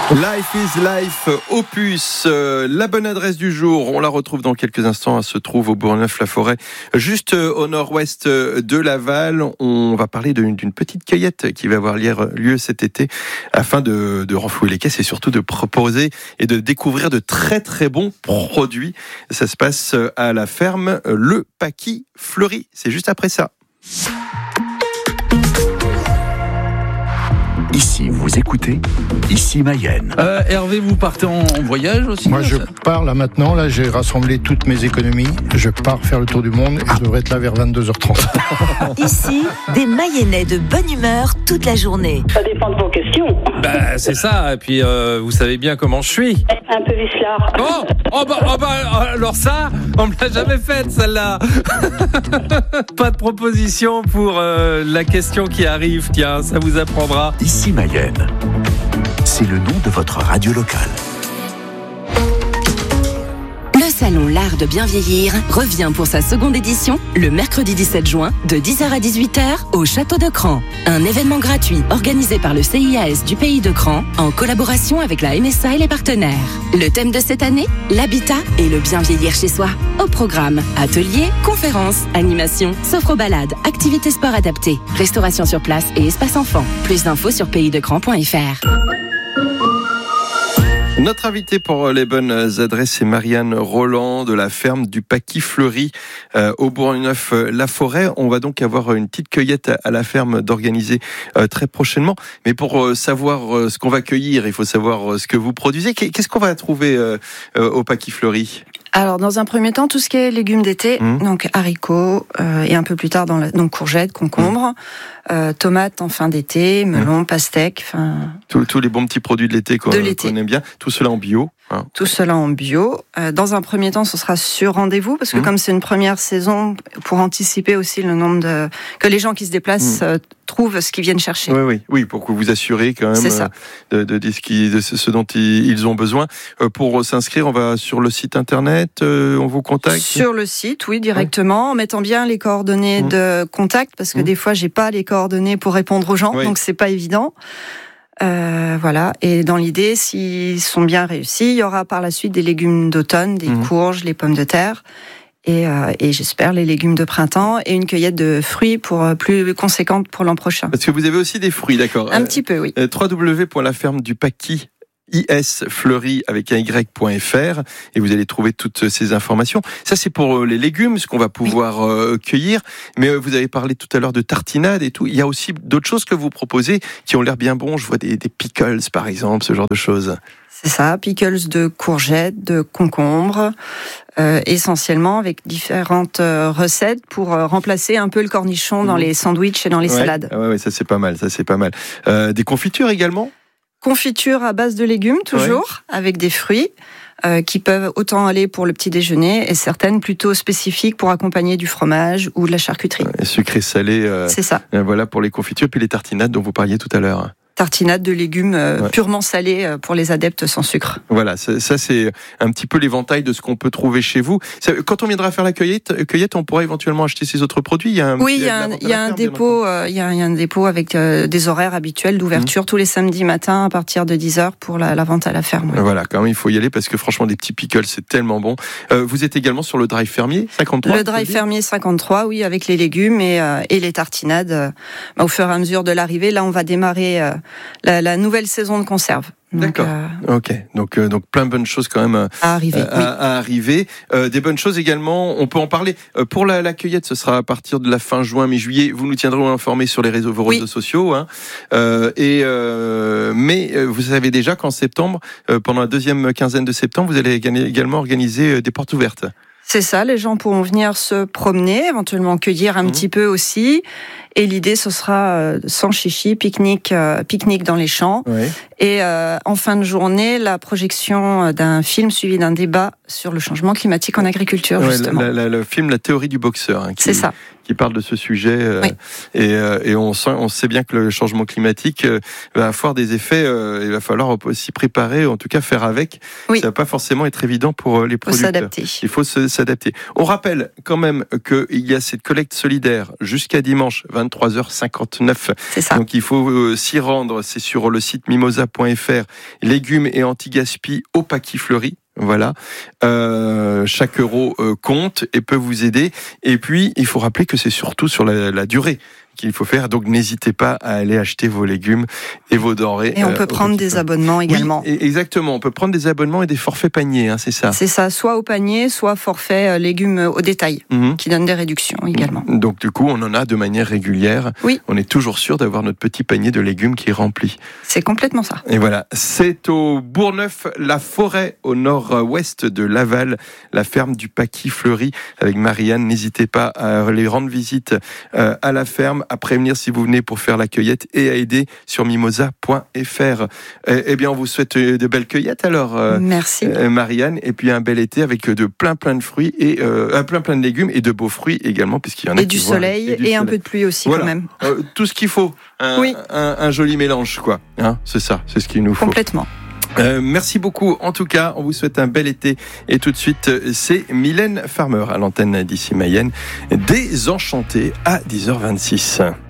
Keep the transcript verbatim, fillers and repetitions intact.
Life is Life, Opus, euh, la bonne adresse du jour, on la retrouve dans quelques instants, elle se trouve au Bourgneuf-la-Forêt, juste euh, au nord-ouest de Laval. On va parler d'une, d'une petite cueillette qui va avoir lieu cet été afin de, de renflouer les caisses et surtout de proposer et de découvrir de très très bons produits. Ça se passe à la ferme Le Paquis Fleury, c'est juste après ça. Ici, vous écoutez, ici Mayenne. Euh, Hervé, vous partez en voyage aussi? Moi, je pars là maintenant. Là, j'ai rassemblé toutes mes économies. Je pars faire le tour du monde et je devrais être là vers vingt-deux heures trente. Ici, des Mayennais de bonne humeur toute la journée. Ça dépend de vos questions. Bah, c'est ça. Et puis, euh, vous savez bien comment je suis. Un peu vicelard. Oh, oh, bah, oh bah, alors ça, on me l'a jamais faite, celle-là. Pas de proposition pour euh, la question qui arrive. Tiens, ça vous apprendra. Ici Mayenne, c'est le nom de votre radio locale. Le salon L'Art de bien vieillir revient pour sa seconde édition le mercredi dix-sept juin de dix heures à dix-huit heures au Château de Cran. Un événement gratuit organisé par le C I A S du pays de Cran en collaboration avec la M S A et les partenaires. Le thème de cette année, l'habitat et le bien vieillir chez soi. Au programme, ateliers, conférences, animations, sophro-balades, activités sport adaptées, restauration sur place et espace enfant. Plus d'infos sur pays de cran point f r. Notre invité pour les bonnes adresses, c'est Marianne Roland de la ferme du Paquis Fleury euh, au Bourgneuf-la-Forêt. On va donc avoir une petite cueillette à la ferme d'organiser euh, très prochainement. Mais pour euh, savoir euh, ce qu'on va cueillir, il faut savoir euh, ce que vous produisez. Qu'est-ce qu'on va trouver euh, euh, au Paquis Fleury ? Alors, dans un premier temps, tout ce qui est légumes d'été, mmh. donc haricots, euh, et un peu plus tard, dans la, donc courgettes, concombres, mmh. euh, tomates en fin d'été, melons, mmh. pastèques, enfin... Tous, tous les bons petits produits de l'été qu'on, de l'été. qu'on aime bien, tout cela en bio. Hein. Tout cela en bio. Euh, dans un premier temps, ce sera sur rendez-vous, parce que mmh. comme c'est une première saison, pour anticiper aussi le nombre de... que les gens qui se déplacent mmh. euh, trouvent ce qu'ils viennent chercher. Oui, oui, oui, pour que vous assurez quand même euh, de, de, de, ce qui, de ce dont ils ont besoin. Euh, pour s'inscrire, on va sur le site internet, euh, on vous contacte ? Sur le site, oui, directement, ouais. en mettant bien les coordonnées mmh. de contact, parce que mmh. des fois, j'ai pas les coordonnées pour répondre aux gens, oui. donc c'est pas évident. Euh, voilà. Et dans l'idée, s'ils sont bien réussis, il y aura par la suite des légumes d'automne, des mmh. courges, les pommes de terre. Et, euh, et j'espère les légumes de printemps et une cueillette de fruits pour euh, plus conséquente pour l'an prochain. Parce que vous avez aussi des fruits, d'accord ? Un euh, petit peu, oui. w w w point la ferme du Paquis Fleury avec un y.fr et vous allez trouver toutes ces informations. Ça, c'est pour les légumes, ce qu'on va pouvoir oui. euh, cueillir. Mais vous avez parlé tout à l'heure de tartinades et tout. Il y a aussi d'autres choses que vous proposez qui ont l'air bien bons. Je vois des, des pickles, par exemple, ce genre de choses. C'est ça, pickles de courgettes, de concombres, euh, essentiellement avec différentes euh, recettes pour euh, remplacer un peu le cornichon mmh. dans les sandwichs et dans les ouais. salades. Ah ouais, ouais, ça c'est pas mal, ça c'est pas mal. Euh, des confitures également ? Confiture à base de légumes, toujours, ouais. avec des fruits. Euh, qui peuvent autant aller pour le petit déjeuner et certaines plutôt spécifiques pour accompagner du fromage ou de la charcuterie. Ouais, sucré salé. Euh, c'est ça. Euh, voilà pour les confitures, puis les tartinades dont vous parliez tout à l'heure. Tartinade de légumes euh, ouais. purement salés pour les adeptes sans sucre. Voilà, ça, ça c'est un petit peu l'éventail de ce qu'on peut trouver chez vous. Ça, quand on viendra faire la cueillette, cueillette, on pourra éventuellement acheter ces autres produits. Il y a un, oui, il y a un, il y a un dépôt, euh, il y a, il y a un dépôt avec euh, des horaires habituels d'ouverture mmh. tous les samedis matins à partir de dix heures pour la, la vente à la ferme. Oui. Voilà, quand même il faut y aller parce que franchement des petits pickles c'est tellement bon. Euh, vous êtes également sur le drive fermier cinquante-trois. Le drive fermier cinquante-trois, oui, avec les légumes et, euh, et les tartinades. Euh, bah, au fur et à mesure de l'arrivée, là on va démarrer euh, la, la nouvelle saison de conserve. Donc, D'accord. Euh, ok. Donc, euh, donc plein de bonnes choses quand même euh, à arriver. Euh, oui. à, à arriver. Euh, des bonnes choses également. On peut en parler. Euh, pour la, la cueillette, ce sera à partir de la fin juin, mi-juillet. Vous nous tiendrez informés sur les réseaux, vos oui. réseaux sociaux. Hein. Euh, et euh, mais vous savez déjà qu'en septembre, euh, pendant la deuxième quinzaine de septembre, vous allez également organiser des portes ouvertes. C'est ça, les gens pourront venir se promener, éventuellement cueillir un mmh. petit peu aussi. Et l'idée, ce sera euh, sans chichi, pique-nique, euh, pique-nique dans les champs. Oui. Et euh, en fin de journée, la projection d'un film suivi d'un débat sur le changement climatique en agriculture, ouais, justement. La, la, le film La théorie du boxeur. Hein, qui, C'est ça. Qui parle de ce sujet. Euh, oui. Et, euh, et on, sent, on sait bien que le changement climatique euh, va avoir des effets. Euh, il va falloir s'y préparer, en tout cas faire avec. Oui. Ça va pas forcément être évident pour les producteurs. Il faut s'adapter. Il faut se, s'adapter. On rappelle quand même qu'il y a cette collecte solidaire jusqu'à dimanche vingt vingt-trois heures cinquante-neuf. C'est ça. Donc il faut euh, s'y rendre. C'est sur le site mimosa point f r. Légumes et anti-gaspi au paquis fleuri. Voilà, euh, chaque euro euh, compte et peut vous aider. Et puis, il faut rappeler que c'est surtout sur la, la durée qu'il faut faire. Donc, n'hésitez pas à aller acheter vos légumes et vos denrées. Et on peut euh, prendre des peu. abonnements également. Oui, exactement. On peut prendre des abonnements et des forfaits paniers, hein, c'est ça. C'est ça, soit au panier, soit forfait euh, légumes au détail, mmh. qui donne des réductions également. Donc, du coup, on en a de manière régulière. Oui. On est toujours sûr d'avoir notre petit panier de légumes qui est rempli. C'est complètement ça. Et voilà, c'est au Bourgneuf-la-Forêt, au nord-ouest de Laval, la ferme du Paquis Fleuri avec Marianne. N'hésitez pas à aller rendre visite euh, à la ferme, à prévenir si vous venez pour faire la cueillette et à aider sur mimosa point f r. Eh, eh bien, on vous souhaite de belles cueillettes alors, euh, merci euh, Marianne, et puis un bel été avec de plein plein de fruits et euh, plein plein de légumes et de beaux fruits également, puisqu'il y en a et du soleil et, du et soleil. Un peu de pluie aussi voilà. Quand même. Euh, tout ce qu'il faut, un, oui. un, un joli mélange quoi. Hein, c'est ça, c'est ce qu'il nous faut. Complètement. Euh, merci beaucoup. En tout cas, on vous souhaite un bel été. Et tout de suite, c'est Mylène Farmer à l'antenne d'ici Mayenne. Désenchantée à dix heures vingt-six.